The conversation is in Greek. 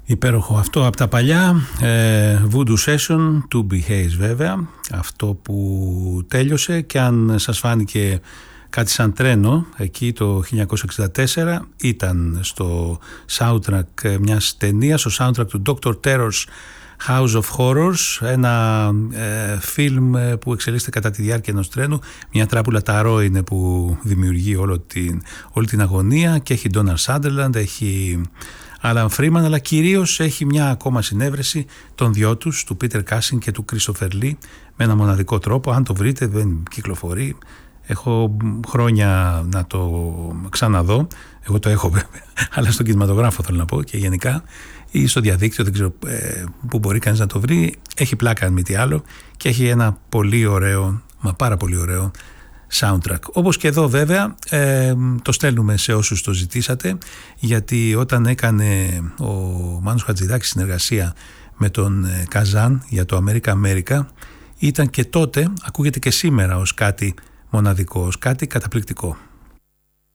Υπέροχο αυτό από τα παλιά, Voodoo Session, To Be Hayes βέβαια, αυτό που τέλειωσε, και αν σας φάνηκε κάτι σαν τρένο εκεί το 1964, ήταν στο soundtrack μιας ταινίας, στο soundtrack του Dr. Terror's House of Horrors, ένα φιλμ που εξελίσσεται κατά τη διάρκεια ενός τρένου. Μια τράπουλα ταρό είναι που δημιουργεί όλη την αγωνία, και έχει Donald Sutherland, έχει Alan Freeman, αλλά κυρίως έχει μια ακόμα συνέβρεση των δυο τους, του Peter Cushing και του Christopher Lee, με ένα μοναδικό τρόπο. Αν το βρείτε, δεν κυκλοφορεί. Έχω χρόνια να το ξαναδώ. Εγώ το έχω βέβαια, αλλά στον κινηματογράφο θέλω να πω, και γενικά, ή στο διαδίκτυο, δεν ξέρω που μπορεί κανείς να το βρει. Έχει πλάκα αν μη τι άλλο, και έχει ένα πολύ ωραίο, μα πάρα πολύ ωραίο soundtrack. Όπως και εδώ βέβαια, το στέλνουμε σε όσους το ζητήσατε, γιατί όταν έκανε ο Μάνος Χατζηδάκης συνεργασία με τον Καζάν για το America, ήταν και τότε, ακούγεται και σήμερα ως κάτι μοναδικό, ως κάτι καταπληκτικό.